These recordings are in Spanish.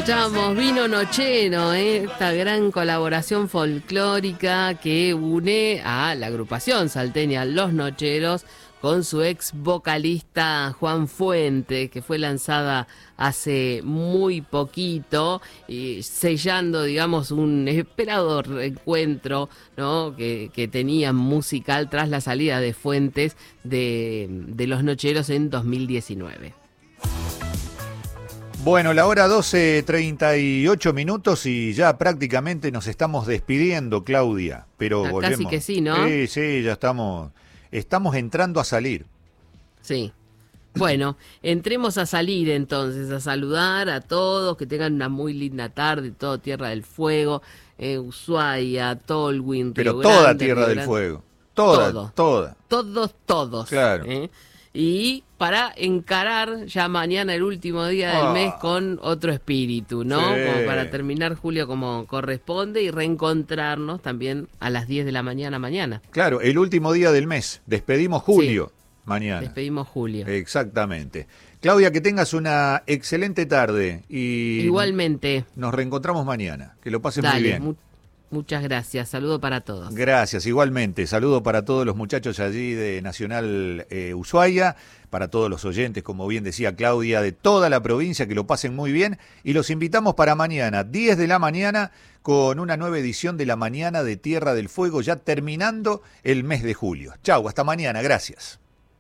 Escuchábamos Vino Nochero, esta gran colaboración folclórica que une a la agrupación salteña Los Nocheros con su ex vocalista Juan Fuentes, que fue lanzada hace muy poquito, sellando, digamos, un esperado reencuentro, ¿no? que tenían musical tras la salida de Fuentes de Los Nocheros en 2019. Bueno, la hora 12:38 minutos y ya prácticamente nos estamos despidiendo, Claudia. Pero ya volvemos. Casi que sí, ¿no? Sí, ya estamos entrando a salir. Sí. Bueno, entremos a salir entonces, a saludar a todos, que tengan una muy linda tarde, todo Tierra del Fuego, Ushuaia, Tolwyn, Pero Río toda Grande, Tierra Río del Grande. Fuego. Toda. Todos. Claro. Y para encarar ya mañana el último día del mes con otro espíritu, ¿no? Sí. Como para terminar julio como corresponde y reencontrarnos también a las 10 de la mañana. Claro, el último día del mes. Despedimos julio mañana. Despedimos julio. Exactamente. Claudia, que tengas una excelente tarde y Igualmente. Nos reencontramos mañana. Que lo pasen Dale, muy bien. Muchas gracias. Saludo para todos. Gracias, igualmente. Saludo para todos los muchachos allí de Nacional Ushuaia, para todos los oyentes, como bien decía Claudia, de toda la provincia, que lo pasen muy bien. Y los invitamos para mañana, 10 de la mañana, con una nueva edición de la Mañana de Tierra del Fuego, ya terminando el mes de julio. Chau, hasta mañana. Gracias.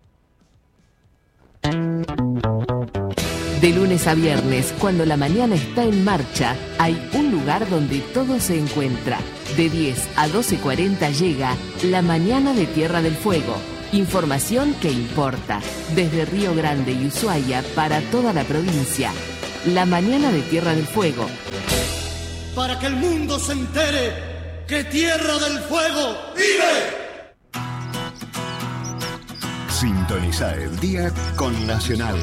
De lunes a viernes, cuando la mañana está en marcha, hay un lugar donde todo se encuentra. De 10 a 12:40 llega La Mañana de Tierra del Fuego. Información que importa. Desde Río Grande y Ushuaia para toda la provincia. La Mañana de Tierra del Fuego. Para que el mundo se entere que Tierra del Fuego vive. Sintoniza el día con Nacional.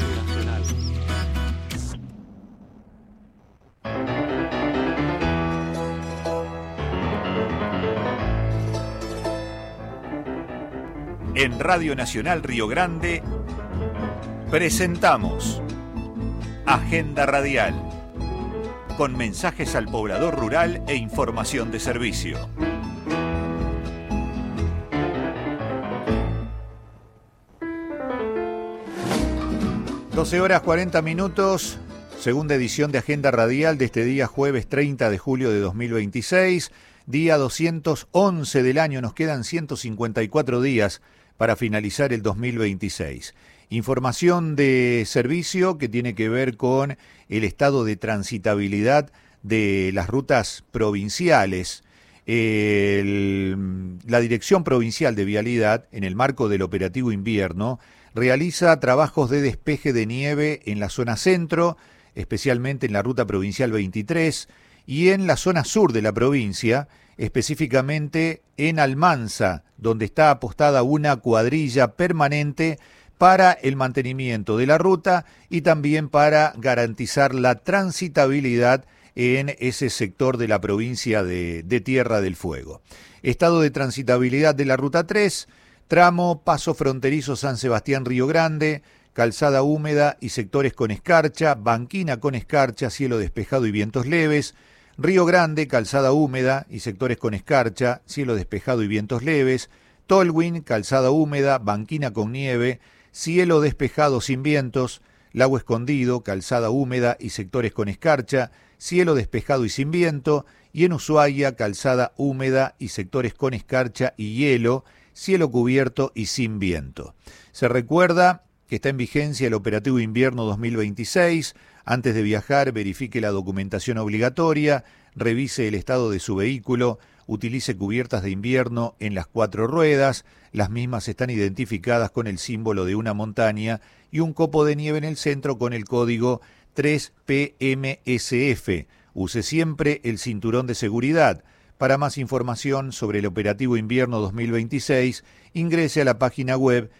En Radio Nacional Río Grande presentamos Agenda Radial, con mensajes al poblador rural e información de servicio. (12:40), segunda edición de Agenda Radial de este día jueves 30 de julio de 2026, día 211 del año. Nos quedan 154 días para finalizar el 2026. Información de servicio que tiene que ver con el estado de transitabilidad de las rutas provinciales. La Dirección Provincial de Vialidad, en el marco del operativo invierno, realiza trabajos de despeje de nieve en la zona centro, especialmente en la ruta provincial 23, y en la zona sur de la provincia, específicamente en Almanza, donde está apostada una cuadrilla permanente para el mantenimiento de la ruta y también para garantizar la transitabilidad en ese sector de la provincia de Tierra del Fuego. Estado de transitabilidad de la ruta 3, tramo Paso Fronterizo San Sebastián Río Grande, calzada húmeda y sectores con escarcha, banquina con escarcha, cielo despejado y vientos leves. Río Grande, calzada húmeda y sectores con escarcha, cielo despejado y vientos leves. Tolwyn, calzada húmeda, banquina con nieve, cielo despejado sin vientos. Lago Escondido, calzada húmeda y sectores con escarcha, cielo despejado y sin viento. Y en Ushuaia, calzada húmeda y sectores con escarcha y hielo, cielo cubierto y sin viento. Se recuerda que está en vigencia el operativo invierno 2026. Antes de viajar, verifique la documentación obligatoria, revise el estado de su vehículo, utilice cubiertas de invierno en las 4 ruedas. Las mismas están identificadas con el símbolo de una montaña y un copo de nieve en el centro con el código 3PMSF. Use siempre el cinturón de seguridad. Para más información sobre el operativo invierno 2026, ingrese a la página web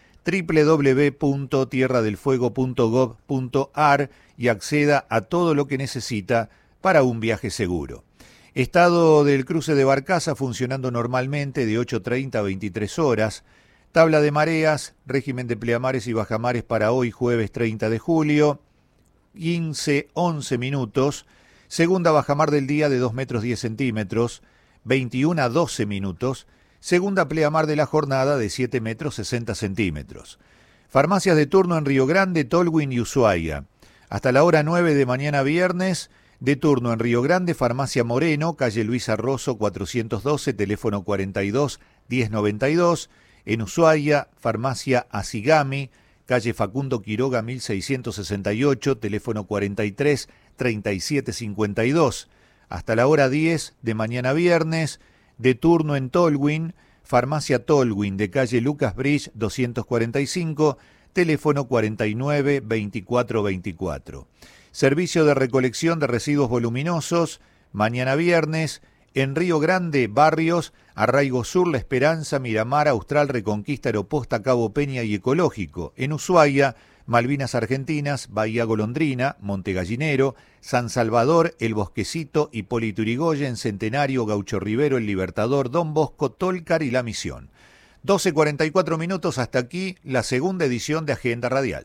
www.tierradelfuego.gov.ar y acceda a todo lo que necesita para un viaje seguro. Estado del cruce de Barcaza funcionando normalmente de 8:30 a 23 horas. Tabla de mareas, régimen de pleamares y bajamares para hoy jueves 30 de julio, 15:11 minutos. Segunda bajamar del día de 2 metros 10 centímetros, 21 a 12 minutos. Segunda pleamar de la jornada de 7 metros 60 centímetros. Farmacias de turno en Río Grande, Tolwyn y Ushuaia. Hasta la hora 9 de mañana viernes, de turno en Río Grande, Farmacia Moreno, calle Luis Arroso 412, teléfono 42 1092. En Ushuaia, Farmacia Asigami, calle Facundo Quiroga 1668, teléfono 43 3752. Hasta la hora 10 de mañana viernes, de turno en Tolwyn, Farmacia Tolwyn de calle Lucas Bridge 245, teléfono 49 24 24. Servicio de recolección de residuos voluminosos, mañana viernes, en Río Grande, Barrios, Arraigo Sur, La Esperanza, Miramar, Austral, Reconquista, Aeroposta, Cabo Peña y Ecológico. En Ushuaia, Malvinas Argentinas, Bahía Golondrina, Monte Gallinero, San Salvador, El Bosquecito, Hipólito Yrigoyen, Centenario, Gaucho Rivero, El Libertador, Don Bosco, Tolcar y La Misión. 12:44 minutos, hasta aquí la segunda edición de Agenda Radial.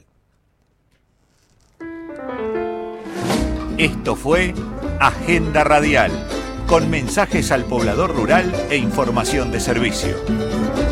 Esto fue Agenda Radial, con mensajes al poblador rural e información de servicio.